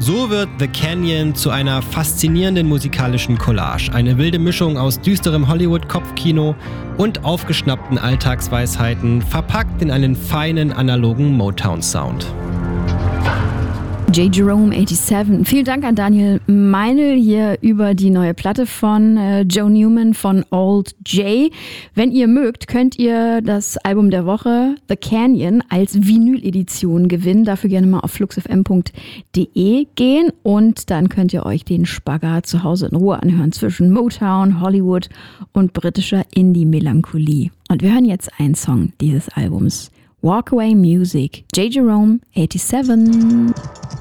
So wird The Canyon zu einer faszinierenden musikalischen Collage. Eine wilde Mischung aus düsterem Hollywood-Kopfkino und aufgeschnappten Alltagsweisheiten, verpackt in einen feinen analogen Motown-Sound. J. Jerome 87. Vielen Dank an Daniel Meinl hier über die neue Platte von Joe Newman von Old J. Wenn ihr mögt, könnt ihr das Album der Woche The Canyon als Vinyl-Edition gewinnen. Dafür gerne mal auf fluxfm.de gehen und dann könnt ihr euch den Spagat zu Hause in Ruhe anhören zwischen Motown, Hollywood und britischer Indie-Melancholie. Und wir hören jetzt einen Song dieses Albums. Walkaway Music, J. Jerome 87.